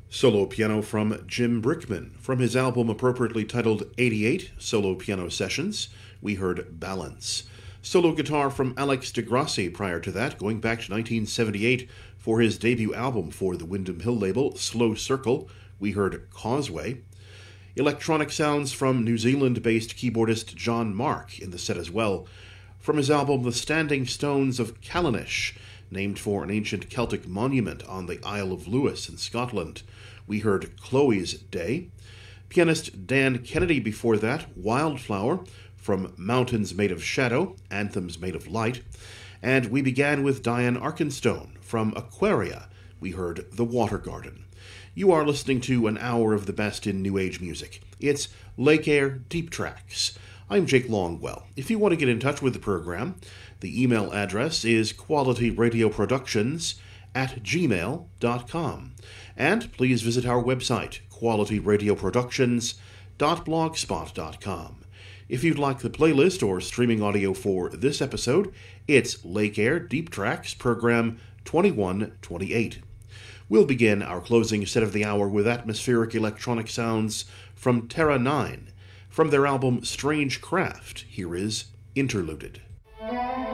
Solo piano from Jim Brickman. From his album appropriately titled 88, Solo Piano Sessions, we heard Balance. Solo guitar from Alex DeGrassi prior to that, going back to 1978 for his debut album for the Windham Hill label, Slow Circle, we heard Causeway. Electronic sounds from New Zealand-based keyboardist John Mark in the set as well. From his album The Standing Stones of Callanish, named for an ancient Celtic monument on the Isle of Lewis in Scotland, we heard Chloe's Day. Pianist Dan Kennedy before that, Wildflower, from Mountains Made of Shadow, Anthems Made of Light. And we began with Diane Arkenstone, from Aquaria, we heard The Water Garden. You are listening to an hour of the best in New Age music. It's Lake Air Deep Tracks. I'm Jake Longwell. If you want to get in touch with the program, the email address is qualityradioproductions@gmail.com. And please visit our website, qualityradioproductions.blogspot.com. If you'd like the playlist or streaming audio for this episode, it's Lake Air Deep Tracks, program 2128. We'll begin our closing set of the hour with atmospheric electronic sounds from Terra 9. From their album Strange Craft, here is Interluded.